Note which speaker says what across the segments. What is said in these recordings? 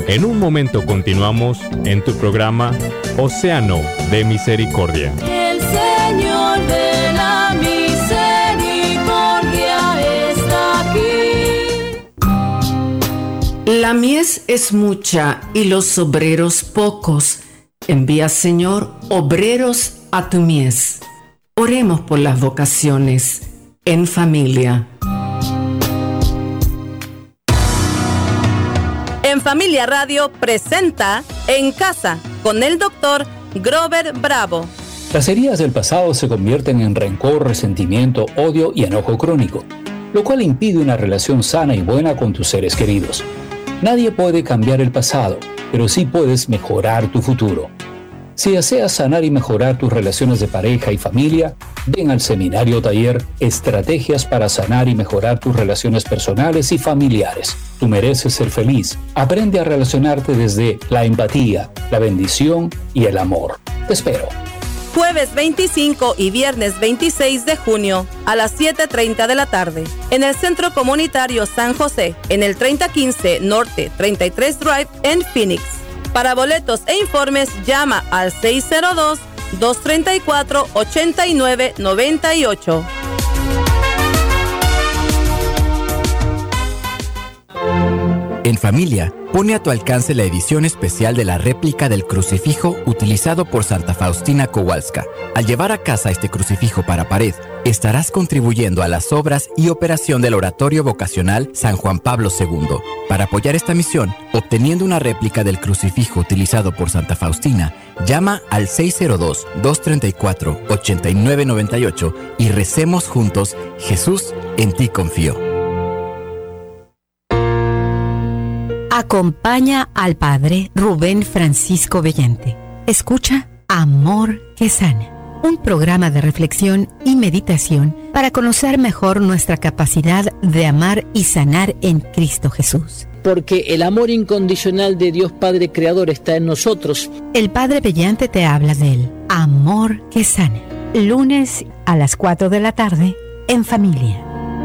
Speaker 1: En un momento continuamos en tu programa Océano de Misericordia.
Speaker 2: El Señor de la misericordia está aquí.
Speaker 3: La mies es mucha y los obreros pocos. Envía, Señor, obreros a tu mies. Oremos por las vocaciones en familia.
Speaker 4: En Familia Radio presenta En Casa con el doctor Grover Bravo.
Speaker 5: Las heridas del pasado se convierten en rencor, resentimiento, odio y enojo crónico, lo cual impide una relación sana y buena con tus seres queridos. Nadie puede cambiar el pasado, pero sí puedes mejorar tu futuro. Si deseas sanar y mejorar tus relaciones de pareja y familia, ven al seminario taller Estrategias para sanar y mejorar tus relaciones personales y familiares. Tú mereces ser feliz. Aprende a relacionarte desde la empatía, la bendición y el amor. Te espero.
Speaker 4: Jueves 25 y viernes 26 de junio a las 7:30 de la tarde en el Centro Comunitario San José, en el 3015 Norte 33 Drive en Phoenix. Para boletos e informes, llama al 602-234-8998.
Speaker 6: En Familia, pone a tu alcance la edición especial de la réplica del crucifijo utilizado por Santa Faustina Kowalska. Al llevar a casa este crucifijo para pared, estarás contribuyendo a las obras y operación del Oratorio Vocacional San Juan Pablo II. Para apoyar esta misión, obteniendo una réplica del crucifijo utilizado por Santa Faustina, llama al 602-234-8998 y recemos juntos: Jesús, en ti confío.
Speaker 7: Acompaña al Padre Rubén Francisco Bellante. Escucha Amor que Sana, un programa de reflexión y meditación para conocer mejor nuestra capacidad de amar y sanar en Cristo Jesús.
Speaker 8: Porque el amor incondicional de Dios Padre Creador está en nosotros.
Speaker 7: El Padre Bellante te habla del Amor que Sana, lunes a las 4 de la tarde en Familia.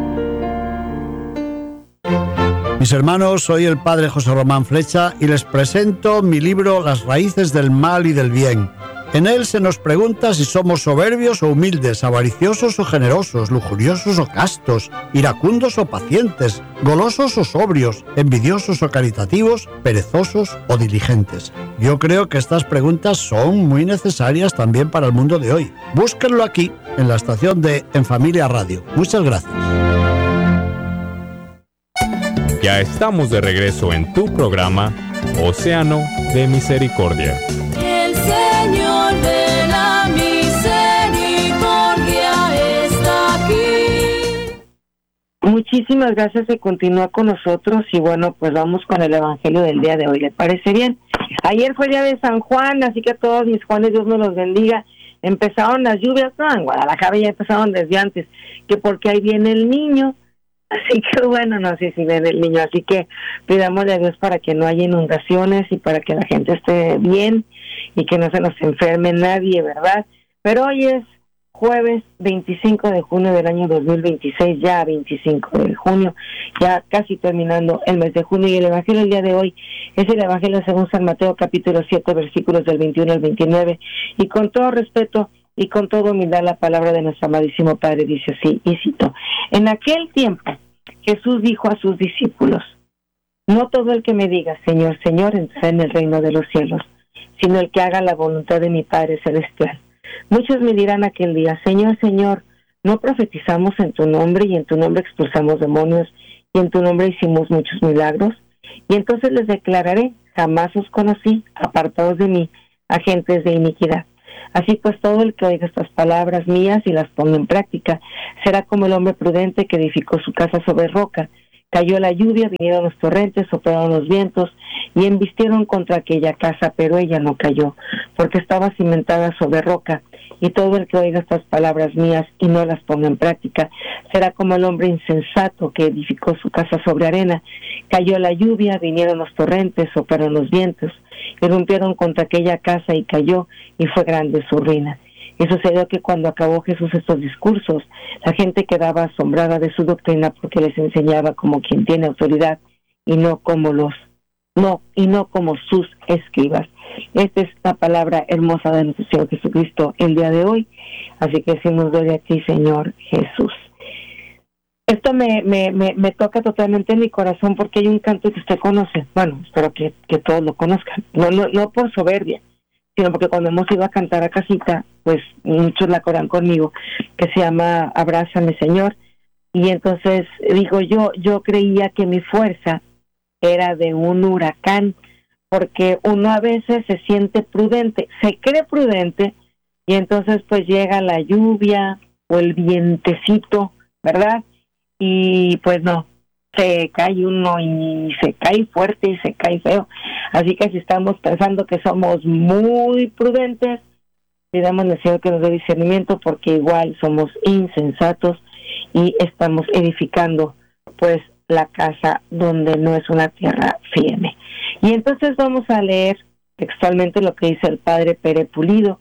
Speaker 9: Mis hermanos, soy el Padre José Román Flecha y les presento mi libro Las raíces del mal y del bien. En él se nos pregunta si somos soberbios o humildes, avariciosos o generosos, lujuriosos o castos, iracundos o pacientes, golosos o sobrios, envidiosos o caritativos, perezosos o diligentes. Yo creo que estas preguntas son muy necesarias también para el mundo de hoy. Búsquenlo aquí, en la estación de En Familia Radio. Muchas gracias.
Speaker 1: Ya estamos de regreso en tu programa Océano de Misericordia.
Speaker 2: El Señor de la misericordia está aquí.
Speaker 10: Muchísimas gracias de continuar con nosotros y bueno, pues vamos con el Evangelio del día de hoy. ¿Le parece bien? Ayer fue el día de San Juan, así que a todos mis Juanes, Dios nos los bendiga. Empezaron las lluvias, no, en Guadalajara ya empezaron desde antes, que porque ahí viene el niño. Así que bueno, no sé si ven el niño, así que pidámosle a Dios para que no haya inundaciones y para que la gente esté bien y que no se nos enferme nadie, ¿verdad? Pero hoy es jueves 25 de junio del año 2026, ya 25 de junio, ya casi terminando el mes de junio, y el Evangelio del día de hoy es el Evangelio según San Mateo, capítulo 7, versículos del 21 al 29, y con todo respeto y con toda humildad la palabra de nuestro amadísimo Padre dice así, y cito: en aquel tiempo Jesús dijo a sus discípulos: no todo el que me diga Señor, Señor entrará en el reino de los cielos, sino el que haga la voluntad de mi Padre celestial. Muchos me dirán aquel día: Señor, Señor, ¿no profetizamos en tu nombre y en tu nombre expulsamos demonios y en tu nombre hicimos muchos milagros? Y entonces les declararé: jamás os conocí, apartados de mí, agentes de iniquidad. Así pues, todo el que oiga estas palabras mías y las ponga en práctica será como el hombre prudente que edificó su casa sobre roca. Cayó la lluvia, vinieron los torrentes, soplaron los vientos y embistieron contra aquella casa, pero ella no cayó, porque estaba cimentada sobre roca. Y todo el que oiga estas palabras mías y no las ponga en práctica será como el hombre insensato que edificó su casa sobre arena. Cayó la lluvia, vinieron los torrentes, soplaron los vientos, irrumpieron contra aquella casa y cayó, y fue grande su ruina. Y sucedió que cuando acabó Jesús estos discursos, la gente quedaba asombrada de su doctrina, porque les enseñaba como quien tiene autoridad y no como los no como sus escribas. Esta es la palabra hermosa de nuestro Señor Jesucristo el día de hoy. Así que decimos gloria a ti, Señor Jesús. Esto me toca totalmente en mi corazón porque hay un canto que usted conoce. Bueno, espero que todos lo conozcan. No por soberbia, sino porque cuando hemos ido a cantar a casita, pues muchos la coran conmigo, que se llama Abrázame, Señor. Y entonces digo, yo creía que mi fuerza era de un huracán, porque uno a veces se siente prudente, se cree prudente, y entonces pues llega la lluvia o el vientecito, ¿verdad? Y pues no, se cae uno y se cae fuerte y se cae feo. Así que si estamos pensando que somos muy prudentes, pidamos al Señor que nos dé discernimiento, porque igual somos insensatos y estamos edificando pues la casa donde no es una tierra firme. Y entonces vamos a leer textualmente lo que dice el padre Pere Pulido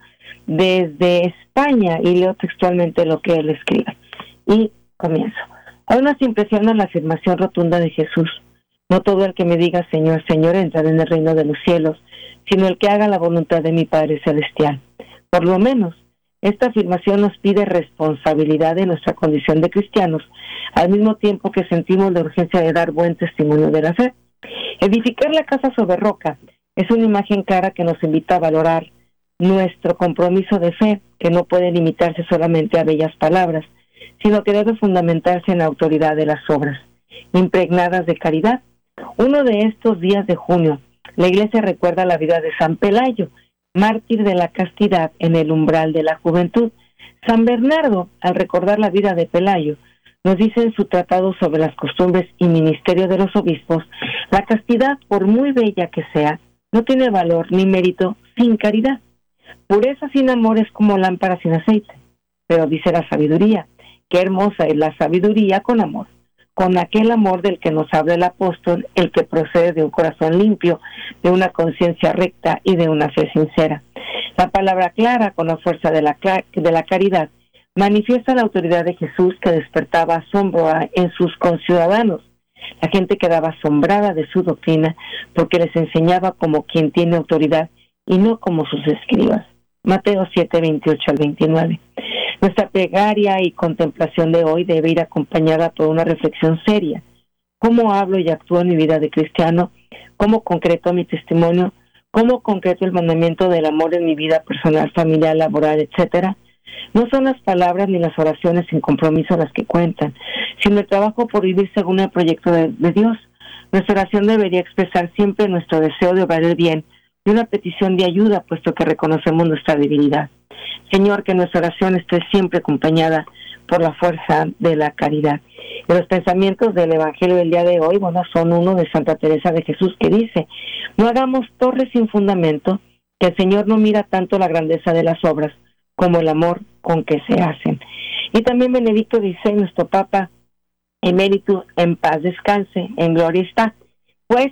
Speaker 10: desde España, y leo textualmente lo que él escribe. Y comienzo. Aún nos impresiona la afirmación rotunda de Jesús: no todo el que me diga Señor, Señor entrará en el reino de los cielos, sino el que haga la voluntad de mi Padre Celestial. Por lo menos, esta afirmación nos pide responsabilidad de nuestra condición de cristianos, al mismo tiempo que sentimos la urgencia de dar buen testimonio de la fe. Edificar la casa sobre roca es una imagen clara que nos invita a valorar nuestro compromiso de fe, que no puede limitarse solamente a bellas palabras, sino que debe fundamentarse en la autoridad de las obras, impregnadas de caridad. Uno de estos días de junio, la Iglesia recuerda la vida de San Pelayo, mártir de la castidad en el umbral de la juventud. San Bernardo, al recordar la vida de Pelayo, nos dice en su tratado sobre las costumbres y ministerio de los obispos: la castidad, por muy bella que sea, no tiene valor ni mérito sin caridad. Pureza sin amor es como lámpara sin aceite. Pero dice la sabiduría: qué hermosa es la sabiduría con amor, con aquel amor del que nos habla el apóstol, el que procede de un corazón limpio, de una conciencia recta y de una fe sincera. La palabra clara, con la fuerza de la caridad, manifiesta la autoridad de Jesús, que despertaba asombro en sus conciudadanos. La gente quedaba asombrada de su doctrina, porque les enseñaba como quien tiene autoridad y no como sus escribas. Mateo 7, 28 al 29. Nuestra plegaria y contemplación de hoy debe ir acompañada por una reflexión seria. ¿Cómo hablo y actúo en mi vida de cristiano? ¿Cómo concreto mi testimonio? ¿Cómo concreto el mandamiento del amor en mi vida personal, familiar, laboral, etcétera? No son las palabras ni las oraciones sin compromiso las que cuentan, sino el trabajo por vivir según el proyecto de Dios. Nuestra oración debería expresar siempre nuestro deseo de obrar el bien y una petición de ayuda, puesto que reconocemos nuestra debilidad. Señor, que nuestra oración esté siempre acompañada por la fuerza de la caridad. Y los pensamientos del Evangelio del día de hoy, son uno de Santa Teresa de Jesús, que dice: no hagamos torres sin fundamento, que el Señor no mira tanto la grandeza de las obras como el amor con que se hacen. Y también Benedicto XVI, nuestro Papa emérito, en paz descanse, en gloria está. Pues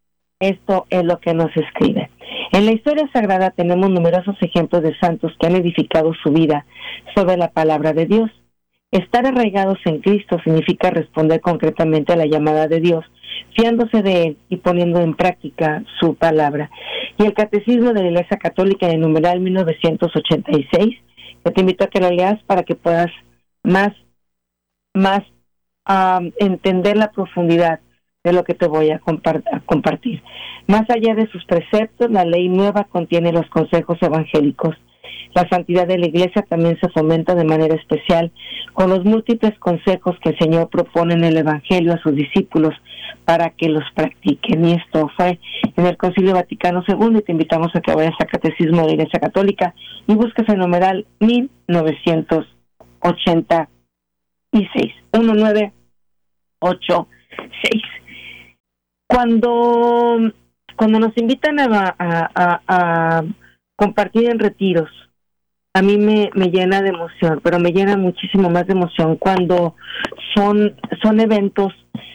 Speaker 10: esto es lo que nos escribe. En la historia sagrada tenemos numerosos ejemplos de santos que han edificado su vida sobre la palabra de Dios. Estar arraigados en Cristo significa responder concretamente a la llamada de Dios, fiándose de Él y poniendo en práctica su palabra. Y el Catecismo de la Iglesia Católica, en el numeral 1986, yo te invito a que lo leas para que puedas más entender la profundidad de lo que te voy a compartir. Más allá de sus preceptos, la ley nueva contiene los consejos evangélicos. La santidad de la Iglesia también se fomenta de manera especial con los múltiples consejos que el Señor propone en el Evangelio a sus discípulos para que los practiquen. Y esto fue en el Concilio Vaticano II, y te invitamos a que vayas al Catecismo de la Iglesia Católica y busques el numeral 1986. 1986. Cuando nos invitan a compartir en retiros, a mí me llena de emoción, pero me llena muchísimo más de emoción cuando son eventos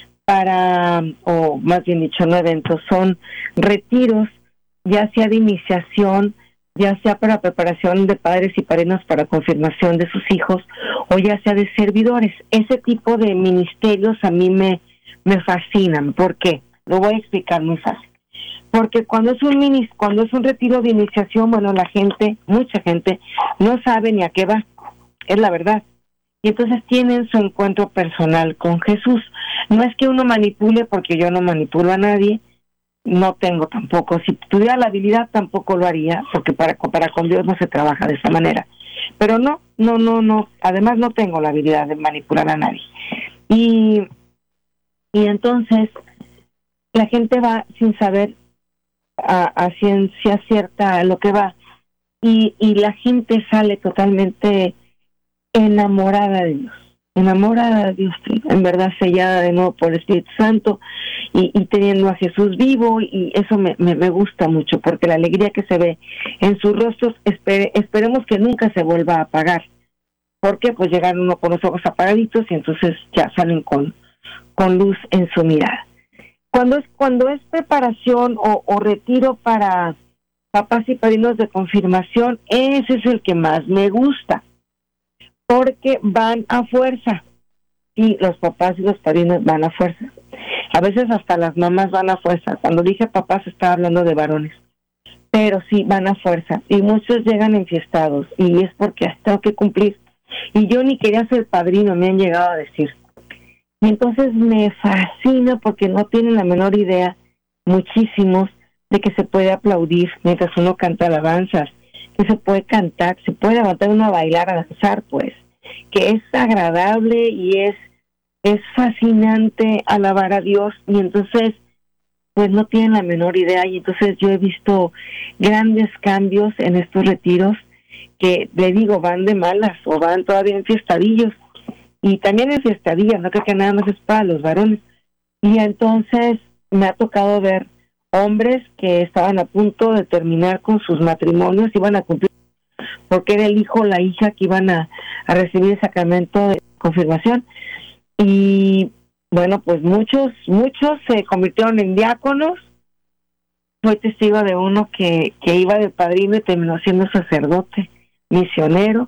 Speaker 10: o más bien dicho, no eventos, son retiros, ya sea de iniciación, ya sea para preparación de padres y padrinos para confirmación de sus hijos, o ya sea de servidores. Ese tipo de ministerios a mí me fascinan. ¿Por qué? Lo voy a explicar muy fácil. Porque cuando es un retiro de iniciación, bueno, mucha gente no sabe ni a qué va, es la verdad. Y entonces tienen su encuentro personal con Jesús. No es que uno manipule, porque yo no manipulo a nadie, no tengo tampoco. Si tuviera la habilidad tampoco lo haría, porque para con Dios no se trabaja de esa manera. Pero no, además no tengo la habilidad de manipular a nadie. Y entonces la gente va sin saber a ciencia cierta a lo que va, y la gente sale totalmente enamorada de Dios, en verdad sellada de nuevo por el Espíritu Santo, y teniendo a Jesús vivo, y eso me gusta mucho, porque la alegría que se ve en sus rostros, esperemos que nunca se vuelva a apagar, porque pues llegan uno con los ojos apagaditos y entonces ya salen con luz en su mirada. Cuando es preparación o retiro para papás y padrinos de confirmación, ese es el que más me gusta, porque van a fuerza. Sí, los papás y los padrinos van a fuerza. A veces hasta las mamás van a fuerza. Cuando dije papás estaba hablando de varones, pero sí van a fuerza. Y muchos llegan enfiestados, y es porque tengo que cumplir. Y yo ni quería ser padrino, me han llegado a decir. Y entonces me fascina, porque no tienen la menor idea, muchísimos, de que se puede aplaudir mientras uno canta alabanzas, que se puede cantar, se puede levantar uno a bailar, a danzar, pues, que es agradable y es fascinante alabar a Dios. Y entonces pues no tienen la menor idea, y entonces yo he visto grandes cambios en estos retiros, que le digo, van de malas o van todavía en fiestadillos, y también en fiestadillas, no creo que nada más es para los varones. Y entonces me ha tocado ver hombres que estaban a punto de terminar con sus matrimonios, iban a cumplir, porque era el hijo o la hija que iban a recibir el sacramento de confirmación. Y bueno, pues muchos se convirtieron en diáconos. Soy testigo de uno que iba de padrino y terminó siendo sacerdote, misionero,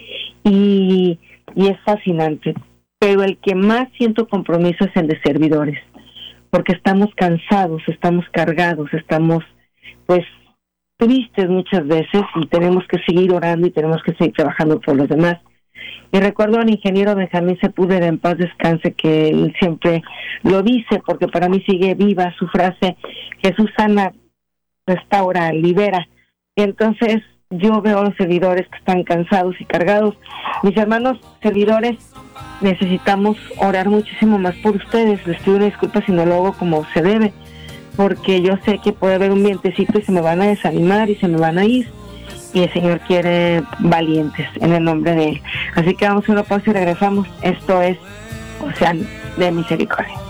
Speaker 10: y es fascinante. Pero el que más siento compromiso es el de servidores, porque estamos cansados, estamos cargados, estamos pues tristes muchas veces, y tenemos que seguir orando y tenemos que seguir trabajando por los demás. Y recuerdo al ingeniero Benjamín Sepúlveda, en paz descanse, que él siempre lo dice, porque para mí sigue viva su frase: Jesús sana, restaura, libera. Y entonces yo veo a los servidores que están cansados y cargados. Mis hermanos servidores, necesitamos orar muchísimo más por ustedes. Les pido una disculpa si no lo hago como se debe, porque yo sé que puede haber un vientecito y se me van a desanimar y se me van a ir, y el Señor quiere valientes en el nombre de Él. Así que vamos a una pausa y regresamos. Esto es Océano de Misericordia.